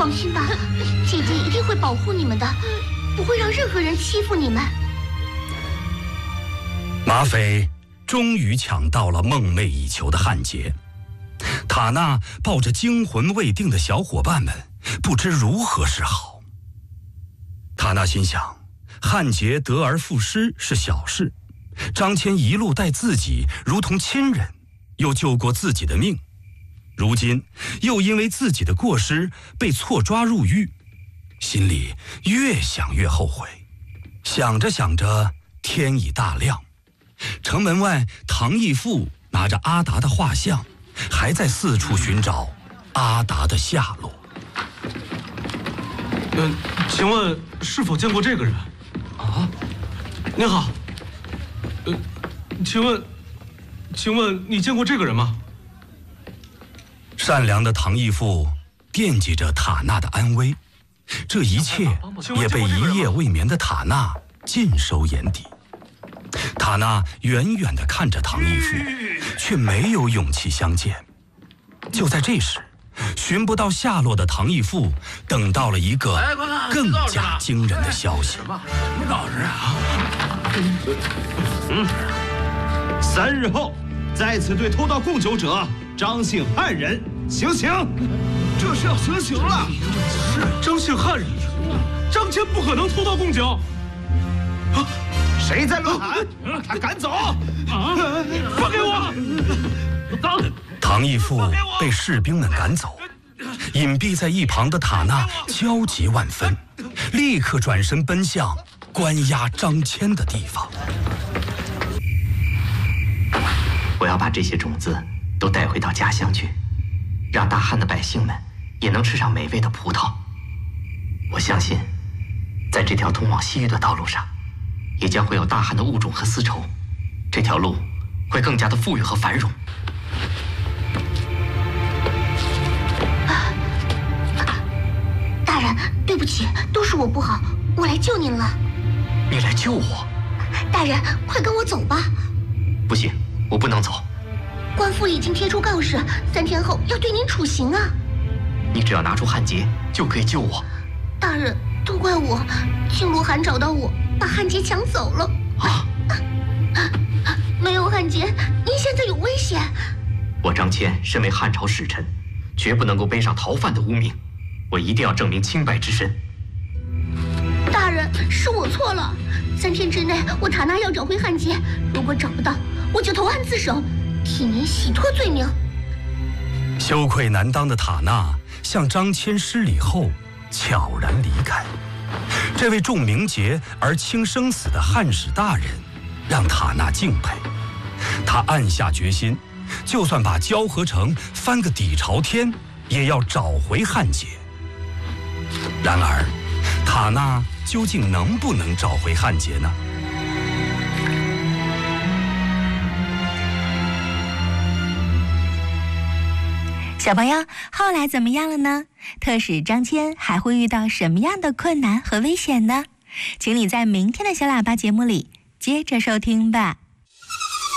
放心吧，姐姐一定会保护你们的，不会让任何人欺负你们。 马匪终于抢到了梦寐以求的汉劫，塔纳抱着惊魂未定的小伙伴们，不知如何是好。塔纳心想，汉劫得而复失是小事，张骞一路待自己如同亲人，又救过自己的命，如今又因为自己的过失被错抓入狱，心里越想越后悔。想着想着，天已大亮，城门外唐义父拿着阿达的画像，还在四处寻找阿达的下落。 请问是否见过这个人？啊，您好。请问你见过这个人吗？ 善良的唐义父惦记着塔纳的安危，这一切也被一夜未眠的塔纳尽收眼底。塔纳远远地看着唐义父，却没有勇气相见。就在这时，寻不到下落的唐义父等到了一个更加惊人的消息。 什么告示啊 ？3日后，在此对偷盗贡酒者张姓汉人行刑。 这是要行刑了！是张姓汉人，张骞不可能偷盗贡酒。啊！ 谁在乱喊？把他赶走！ 放给我！ 唐义父被士兵们赶走，隐蔽在一旁的塔纳焦急万分，立刻转身奔向关押张骞的地方。 我要把这些种子都带回到家乡去，让大汉的百姓们也能吃上美味的葡萄。我相信，在这条通往西域的道路上，也将会有大汉的物种和丝绸，这条路会更加的富裕和繁荣。 大人，对不起，都是我不好，我来救您了。 你来救我？ 大人，快跟我走吧。 不行，我不能走。 官府已经贴出告示，3天后要对您处刑啊。 你只要拿出汉劫，就可以救我。 大人，都怪我，庆罗汗找到我，把汉劫抢走了。 啊！ 没有汉劫，您现在有危险。 我张骞身为汉朝使臣，绝不能够背上逃犯的污名，我一定要证明清白之身。 大人，是我错了。3天之内，我塔纳要找回汉劫，如果找不到，我就投案自首，替您洗脱罪名。 羞愧难当的塔纳向张骞施礼后，悄然离开。这位重名节而轻生死的汉使大人，让塔纳敬佩。他暗下决心，就算把交河城翻个底朝天，也要找回汉劫。然而，塔纳究竟能不能找回汉劫呢？ 小朋友，后来怎么样了呢？特使张骞还会遇到什么样的困难和危险呢？请你在明天的小喇叭节目里接着收听吧。